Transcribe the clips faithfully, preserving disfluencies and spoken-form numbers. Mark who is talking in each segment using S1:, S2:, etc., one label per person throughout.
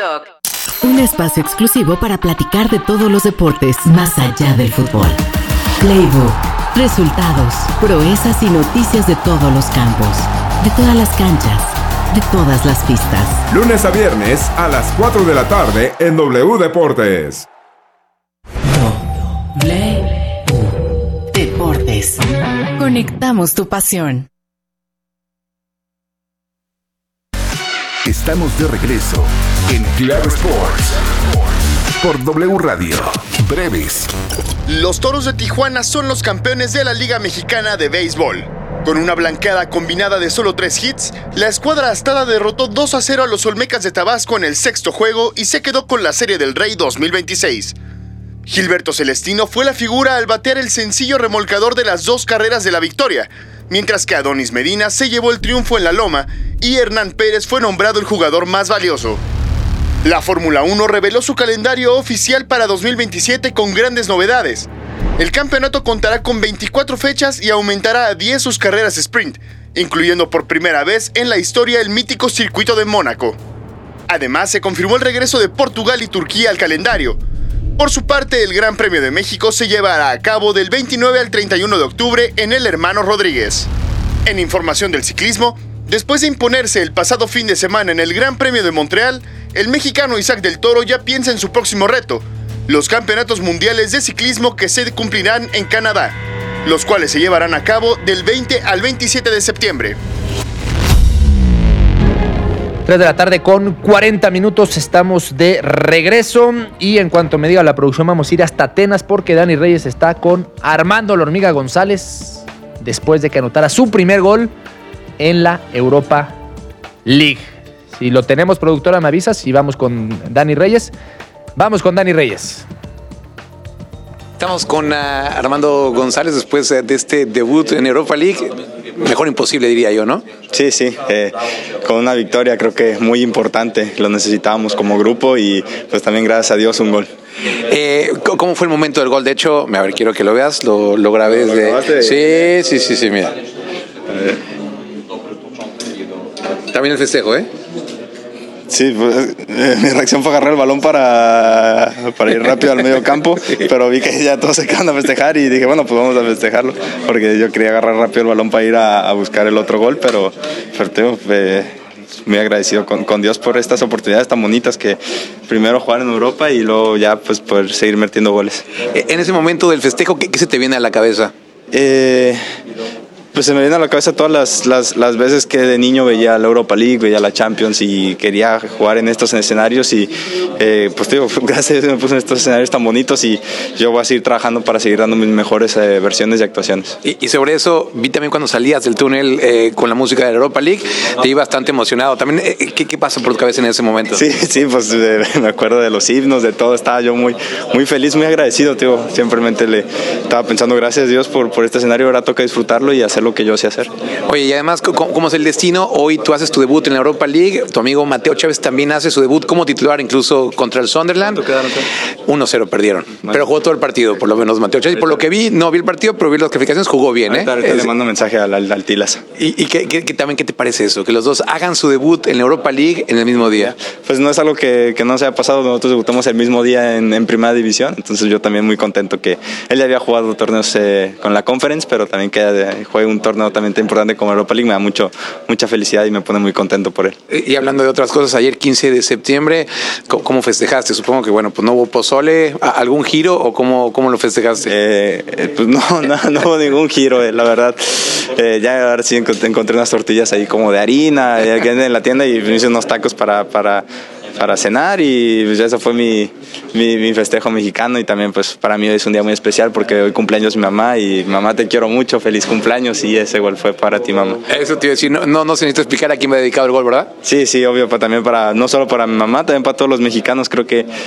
S1: TikTok.
S2: Un espacio exclusivo para platicar de todos los deportes más allá del fútbol. Playbook, resultados, proezas y noticias de todos los campos, de todas las canchas, de todas las pistas.
S3: Lunes a viernes a las cuatro de la tarde en W Deportes.
S2: W Deportes. Conectamos tu pasión.
S4: Estamos de regreso en Claro Sports por W Radio. Breves.
S5: Los Toros de Tijuana son los campeones de la Liga Mexicana de Béisbol. Con una blanqueada combinada de solo tres hits, la escuadra astada derrotó dos a cero a los Olmecas de Tabasco en el sexto juego y se quedó con la Serie del Rey dos mil veintiséis. Gilberto Celestino fue la figura al batear el sencillo remolcador de las dos carreras de la victoria, mientras que Adonis Medina se llevó el triunfo en la loma y Hernán Pérez fue nombrado el jugador más valioso. La Fórmula uno reveló su calendario oficial para dos mil veintisiete con grandes novedades. El campeonato contará con veinticuatro fechas y aumentará a diez sus carreras sprint, incluyendo por primera vez en la historia el mítico circuito de Mónaco. Además, se confirmó el regreso de Portugal y Turquía al calendario. Por su parte, el Gran Premio de México se llevará a cabo del veintinueve al treinta y uno de octubre en el Hermano Rodríguez. En información del ciclismo, después de imponerse el pasado fin de semana en el Gran Premio de Montreal, el mexicano Isaac del Toro ya piensa en su próximo reto, los campeonatos mundiales de ciclismo que se cumplirán en Canadá, los cuales se llevarán a cabo del veinte al veintisiete de septiembre.
S6: tres de la tarde con cuarenta minutos, estamos de regreso y en cuanto me diga la producción vamos a ir hasta Atenas porque Dani Reyes está con Armando La Hormiga González después de que anotara su primer gol en la Europa League. Si lo tenemos, productora, me avisas y vamos con Dani Reyes. Vamos con Dani Reyes.
S7: Estamos con uh, Armando González después de este debut en Europa League. Mejor imposible, diría yo, ¿no?
S8: Sí, sí. Eh, con una victoria creo que muy importante. Lo necesitábamos como grupo y pues también gracias a Dios un gol.
S7: Eh, ¿Cómo fue el momento del gol? De hecho, a ver, quiero que lo veas. Lo, lo grabé desde... Sí, sí, sí, sí, mira. También el festejo, ¿eh?
S8: Sí, pues, eh, mi reacción fue agarrar el balón para, para ir rápido al medio campo, pero vi que ya todos se quedan a festejar y dije, bueno, pues vamos a festejarlo, porque yo quería agarrar rápido el balón para ir a, a buscar el otro gol, pero, pero eh, muy agradecido con, con Dios por estas oportunidades tan bonitas, que primero jugar en Europa y luego ya pues poder seguir metiendo goles.
S7: En ese momento del festejo, ¿qué, qué se te viene a la cabeza?
S8: Eh... Pues se me viene a la cabeza todas las, las, las veces que de niño veía la Europa League, veía la Champions y quería jugar en estos escenarios y eh, pues te digo, gracias a Dios me puse en estos escenarios tan bonitos y yo voy a seguir trabajando para seguir dando mis mejores eh, versiones y actuaciones.
S7: Y, y sobre eso, vi también cuando salías del túnel eh, con la música de la Europa League, te vi bastante emocionado. También, eh, ¿qué, ¿qué pasa por tu cabeza en ese momento?
S8: Sí, sí, pues eh, me acuerdo de los himnos, de todo, estaba yo muy, muy feliz, muy agradecido, te digo, simplemente le estaba pensando, gracias a Dios por, por este escenario, ahora toca disfrutarlo y hacer lo que yo sé hacer.
S7: Oye, y además, ¿cómo es el destino? Hoy tú haces tu debut en la Europa League, tu amigo Mateo Chávez también hace su debut como titular, incluso contra el Sunderland. uno cero perdieron, bueno, pero jugó todo el partido, por lo menos Mateo Chávez. Por lo que vi, no vi el partido, pero vi las calificaciones, jugó bien, ¿eh?
S8: Ahorita le mando mensaje al, al, al Tilas.
S7: ¿Y, y qué, qué, qué, también qué te parece eso? Que los dos hagan su debut en la Europa League en el mismo día.
S8: Pues no es algo que, que no se haya pasado, nosotros debutamos el mismo día en, en Primera División, entonces yo también muy contento que él ya había jugado torneos eh, con la Conference, pero también que juegue un torneo también tan importante como Europa League, me da mucho, mucha felicidad y me pone muy contento por él.
S7: Y hablando de otras cosas, ayer quince de septiembre, ¿cómo festejaste? Supongo que bueno, pues no hubo pozole, ¿algún giro o cómo, cómo lo festejaste?
S8: Eh, pues no, no, no hubo ningún giro, eh, la verdad. Eh, ya ahora sí encontré, encontré unas tortillas ahí como de harina, eh, en la tienda y me hice unos tacos para... para para cenar y pues eso fue mi, mi, mi festejo mexicano y también pues para mí es un día muy especial porque hoy cumpleaños mi mamá y mamá te quiero mucho, feliz cumpleaños y ese gol fue para ti mamá.
S7: Eso te iba a decir, no, no, no se necesita explicar a quién me ha dedicado el gol, ¿verdad?
S8: Sí, sí, obvio, para, también para, no solo para mi mamá, también para todos los mexicanos, creo que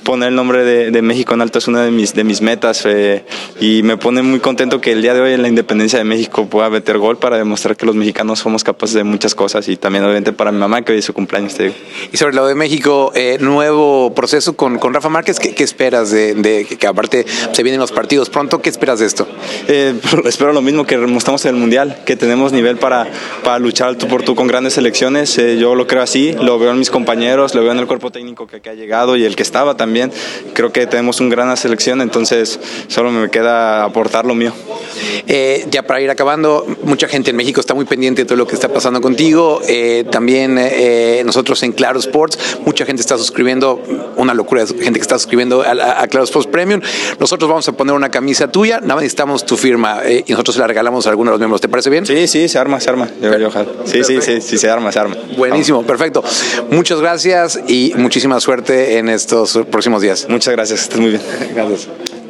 S8: poner el nombre de, de México en alto es una de mis, de mis metas eh, y me pone muy contento que el día de hoy en la independencia de México pueda meter gol para demostrar que los mexicanos somos capaces de muchas cosas y también obviamente para mi mamá que hoy es su cumpleaños, te digo.
S7: Y sobre lo de México, eh, nuevo proceso con, con Rafa Márquez, ¿qué, qué esperas de, de que, que aparte se vienen los partidos pronto? ¿Qué esperas de esto?
S8: Eh, espero lo mismo que mostramos en el Mundial, que tenemos nivel para, para luchar al tú por tú con grandes selecciones. Eh, yo lo creo así, lo veo en mis compañeros, lo veo en el cuerpo técnico que, que ha llegado y el que estaba también. Creo que tenemos una gran selección, entonces solo me queda aportar lo mío.
S7: Eh, ya para ir acabando, mucha gente en México está muy pendiente de todo lo que está pasando contigo. Eh, también eh, nosotros en Claro Sports, mucha gente está suscribiendo, una locura de gente que está suscribiendo a, a, a Claro Sports Premium. Nosotros vamos a poner una camisa tuya, nada más necesitamos tu firma eh, y nosotros se la regalamos a algunos de los miembros. ¿Te parece bien?
S8: Sí, sí, se arma, se arma. Yo, yo, sí, sí, sí, sí, se arma, se arma.
S7: Buenísimo,
S8: vamos.
S7: Perfecto. Muchas gracias y muchísima suerte en estos próximos días.
S8: Muchas gracias, estés muy bien.
S7: Gracias.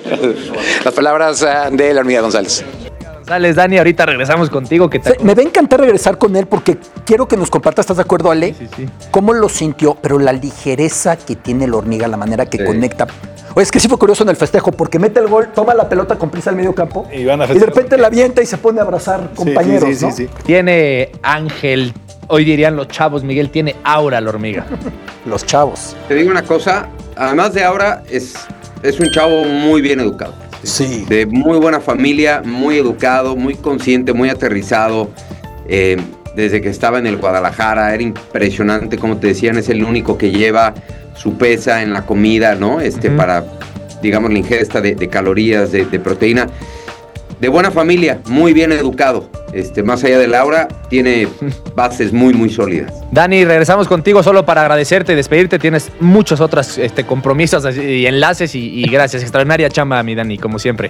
S7: Las palabras de la hormiga González.
S6: González, Dani, ahorita regresamos contigo. Que te...
S1: sí, me va a encantar regresar con él porque quiero que nos compartas, ¿estás de acuerdo, Ale?
S6: Sí, sí, sí. ¿Cómo
S1: lo sintió? Pero la ligereza que tiene la hormiga, la manera que sí. conecta. Oye, es que sí fue curioso en el festejo porque mete el gol, toma la pelota con prisa al medio campo y, van a y de repente la avienta y se pone a abrazar compañeros, sí, sí, sí, ¿no? Sí, sí.
S6: Tiene Ángel, hoy dirían los chavos, Miguel, tiene aura la hormiga.
S1: Los chavos.
S9: Te digo una cosa, además de aura, es, es un chavo muy bien educado.
S1: Sí.
S9: De muy buena familia, muy educado, muy consciente, muy aterrizado. Eh, desde que estaba en el Guadalajara, era impresionante, como te decían, es el único que lleva su pesa en la comida, ¿no? Este, uh-huh. Para, digamos, la ingesta de, de calorías, de, de proteína. De buena familia, muy bien educado. Este, más allá de Laura, tiene bases muy, muy sólidas.
S6: Dani, regresamos contigo solo para agradecerte y despedirte. Tienes muchos otros este, compromisos y enlaces y, y gracias. Extraordinaria chamba, mi Dani, como siempre.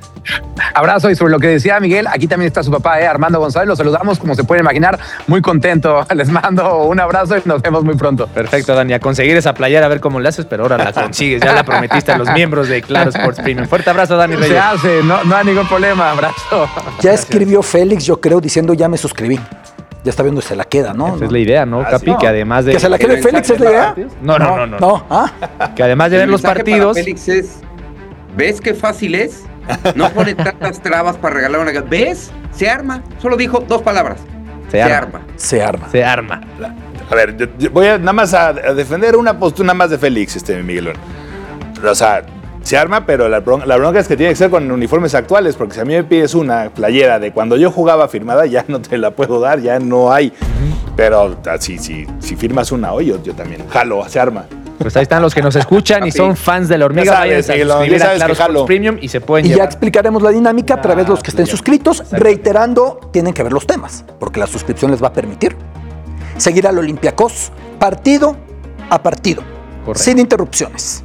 S10: Abrazo, y sobre lo que decía Miguel, aquí también está su papá, eh, Armando González, lo saludamos, como se pueden imaginar, muy contento. Les mando un abrazo y nos vemos muy pronto.
S6: Perfecto, Dani, a conseguir esa playera, a ver cómo la haces, pero ahora la consigues, ya la prometiste a los miembros de Claro Sports Premium. Fuerte abrazo, Dani Reyes.
S10: Se hace, no, no hay ningún problema, abrazo.
S1: Ya escribió Félix, yo creo, diciendo ya me suscribí. Ya está viendo, se la queda, ¿no?
S6: Esa
S1: ¿no?
S6: es la idea, ¿no, Capi? No. Que además de...
S1: ¿Que se la quede Félix es la idea?
S6: No, no, no. no, no.
S1: no. ¿Ah?
S6: Que además de ver los partidos...
S9: Félix es, ¿ves qué fácil es? No pone tantas trabas para regalar una... ¿Ves? Se arma. Solo dijo dos palabras.
S6: Se,
S9: se
S6: arma.
S9: arma.
S1: Se arma.
S6: Se arma.
S11: A ver, yo, yo voy a nada más a, a defender una postura nada más de Félix, este Miguelón. O sea, se arma, pero la, bron- la bronca es que tiene que ser con uniformes actuales, porque si a mí me pides una playera de cuando yo jugaba firmada, ya no te la puedo dar, ya no hay. Uh-huh. Pero si, si, si firmas una hoy, yo, yo también jalo, se arma.
S6: Pues ahí están los que nos escuchan y son fans de la hormiga. Vayan a suscribir a Claro Sports Premium y se pueden
S1: y
S6: llevar.
S1: ya explicaremos la dinámica a través de los que estén suscritos. Exacto. Reiterando, tienen que ver los temas, porque la suscripción les va a permitir seguir al Olympiacos partido a partido, correcto, sin interrupciones.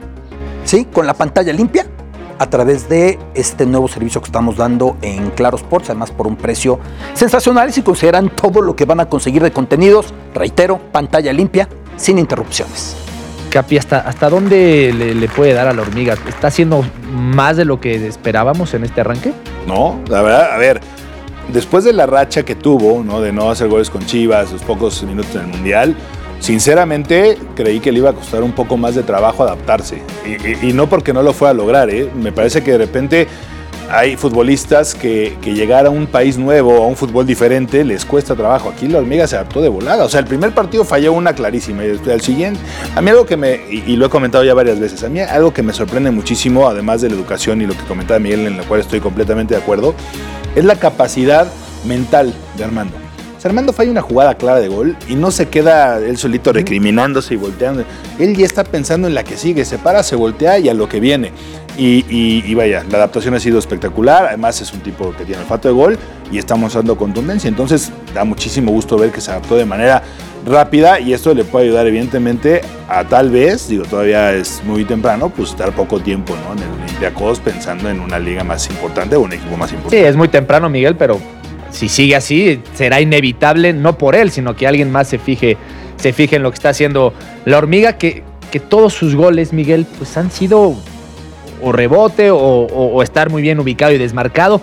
S1: ¿Sí? Con la pantalla limpia a través de este nuevo servicio que estamos dando en Claro Sports, además por un precio sensacional y si consideran todo lo que van a conseguir de contenidos, reitero, pantalla limpia, sin interrupciones.
S6: Capi, ¿hasta, hasta dónde le, le puede dar a la hormiga? ¿Está haciendo más de lo que esperábamos en este arranque?
S11: No, la verdad, a ver, después de la racha que tuvo, ¿no? De no hacer goles con Chivas, los pocos minutos en el Mundial, sinceramente creí que le iba a costar un poco más de trabajo adaptarse. Y, y, y no porque no lo fuera a lograr, ¿eh? Me parece que de repente hay futbolistas que, que llegar a un país nuevo, a un fútbol diferente, les cuesta trabajo. Aquí la hormiga se adaptó de volada. O sea, el primer partido falló una clarísima. Y el siguiente, a mí algo que me, y, y lo he comentado ya varias veces, a mí algo que me sorprende muchísimo, además de la educación y lo que comentaba Miguel, en lo cual estoy completamente de acuerdo, es la capacidad mental de Armando. O sea, Armando falla una jugada clara de gol y no se queda él solito recriminándose y volteando. Él ya está pensando en la que sigue, se para, se voltea y a lo que viene. Y, y, y vaya, la adaptación ha sido espectacular. Además es un tipo que tiene olfato de gol y está mostrando contundencia. Entonces da muchísimo gusto ver que se adaptó de manera rápida y esto le puede ayudar evidentemente a tal vez, digo, todavía es muy temprano, pues estar poco tiempo, ¿no? En el Olympiacos pensando en una liga más importante o un equipo más importante.
S6: Sí, es muy temprano, Miguel, pero si sigue así, será inevitable, no por él, sino que alguien más se fije, se fije en lo que está haciendo la hormiga, que, que todos sus goles, Miguel, pues han sido o rebote o, o, o estar muy bien ubicado y desmarcado.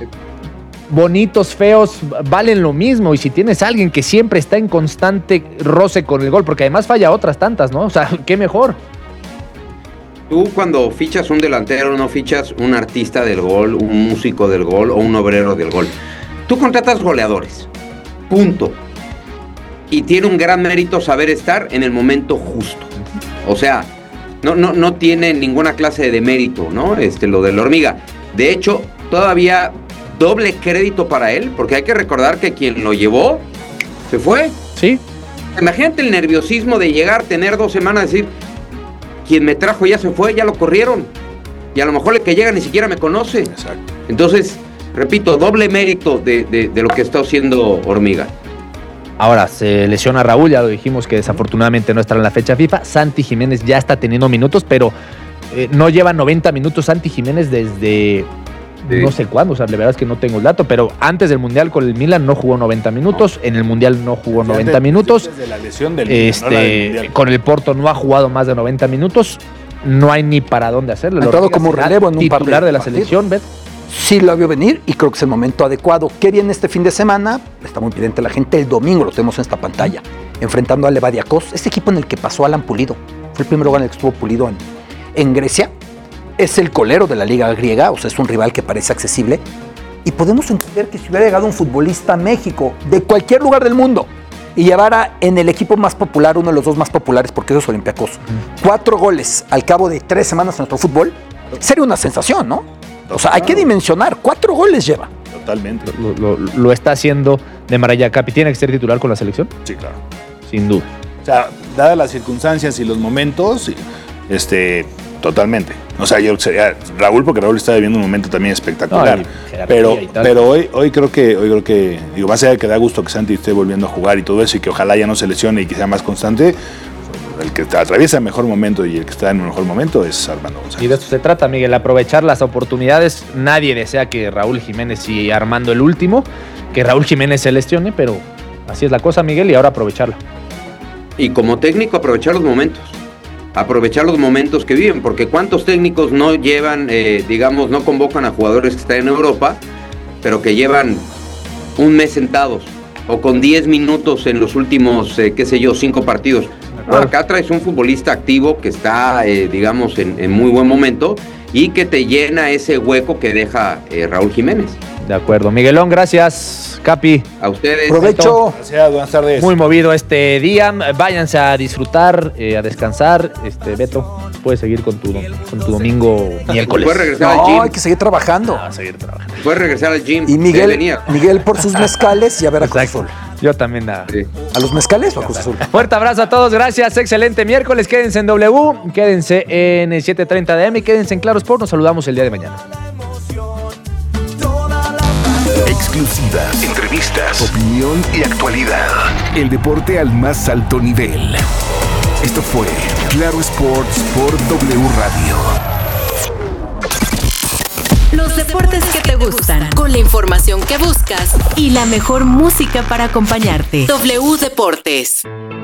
S6: Bonitos, feos, valen lo mismo. Y si tienes a alguien que siempre está en constante roce con el gol, porque además falla otras tantas, ¿no? O sea, qué mejor.
S9: Tú cuando fichas un delantero no fichas un artista del gol, un músico del gol o un obrero del gol. Tú contratas goleadores, punto. Y tiene un gran mérito saber estar en el momento justo. O sea, no, no, no tiene ninguna clase de mérito, ¿no? Este, lo de la Hormiga. De hecho, todavía doble crédito para él, porque hay que recordar que quien lo llevó se fue.
S6: Sí.
S9: Imagínate el nerviosismo de llegar, tener dos semanas, decir, quien me trajo ya se fue, ya lo corrieron. Y a lo mejor el que llega ni siquiera me conoce.
S11: Exacto.
S9: Entonces, repito, doble mérito de, de, de lo que está haciendo Hormiga.
S6: Ahora, se lesiona Raúl, ya lo dijimos que desafortunadamente no estará en la fecha FIFA. Santi Jiménez ya está teniendo minutos, pero eh, no lleva noventa minutos Santi Jiménez desde sí. no sé cuándo. O sea, la verdad es que no tengo el dato, pero antes del Mundial con el Milan no jugó noventa minutos. En el Mundial no jugó noventa minutos.
S11: Desde la lesión del
S6: este,
S11: Milan, no la del Mundial.
S6: Con el Porto no ha jugado más de noventa minutos. No hay ni para dónde hacerlo.
S1: Ha entrado como relevo en un par de
S6: titular de la
S1: partidos.
S6: selección, ¿ves?
S1: Sí lo vio venir y creo que es el momento adecuado. ¿Qué viene este fin de semana? Está muy evidente la gente. El domingo lo tenemos en esta pantalla. Enfrentando a Levadiakos, este equipo en el que pasó Alan Pulido. Fue el primer lugar en el que estuvo Pulido en, en Grecia. Es el colero de la liga griega, o sea, es un rival que parece accesible. Y podemos entender que si hubiera llegado un futbolista a México, de cualquier lugar del mundo, y llevara en el equipo más popular, uno de los dos más populares, porque eso es Olympiacos, mm. cuatro goles al cabo de tres semanas en nuestro fútbol, sería una sensación, ¿no? O sea, hay que dimensionar, cuatro goles lleva.
S11: Totalmente.
S6: Lo, lo, lo está haciendo de maravilla. Capi, ¿tiene que ser titular con la selección?
S11: Sí, claro.
S6: Sin duda.
S11: O sea, dadas las circunstancias y los momentos, este, totalmente. O sea, yo sería Raúl, porque Raúl está viviendo un momento también espectacular. No, pero, pero hoy, hoy creo que, hoy creo que, digo, más allá de que da gusto que Santi esté volviendo a jugar y todo eso, y que ojalá ya no se lesione y que sea más constante. El que atraviesa el mejor momento y el que está en el mejor momento es Armando González.
S6: Y de eso se trata, Miguel, aprovechar las oportunidades. Nadie desea que Raúl Jiménez y Armando el último, que Raúl Jiménez se lesione, pero así es la cosa, Miguel, y ahora aprovecharla.
S9: Y como técnico, aprovechar los momentos. Aprovechar los momentos que viven, porque cuántos técnicos no llevan, eh, digamos, no convocan a jugadores que están en Europa, pero que llevan un mes sentados o con diez minutos en los últimos, eh, qué sé yo, cinco partidos. No, acá traes un futbolista activo que está, eh, digamos, en, en muy buen momento y que te llena ese hueco que deja eh, Raúl Jiménez.
S6: De acuerdo. Miguelón, gracias. Capi.
S9: A ustedes.
S1: Provecho.
S11: Gracias, buenas tardes.
S6: Muy movido este día. Váyanse a disfrutar, eh, a descansar. Este, Beto, puedes seguir con tu, con tu domingo miércoles.
S9: Puedes regresar
S1: no,
S9: al gym.
S1: hay que seguir trabajando.
S6: No, seguir trabajando.
S9: Puedes regresar al gym.
S1: Y Miguel, Miguel por sus mezcales y a ver a Cruz Azul.
S6: Yo también nada. Sí.
S1: ¿A los mezcales o a Cruz Azul?
S6: Fuerte abrazo a todos, gracias. Excelente miércoles. Quédense en W, quédense en el siete treinta de A M y quédense en Claro Sport. Nos saludamos el día de mañana.
S4: Exclusivas, entrevistas, opinión y actualidad. El deporte al más alto nivel. Esto fue Claro Sports por W Radio.
S2: Los deportes que te gustan, con la información que buscas y la mejor música para acompañarte. W Deportes.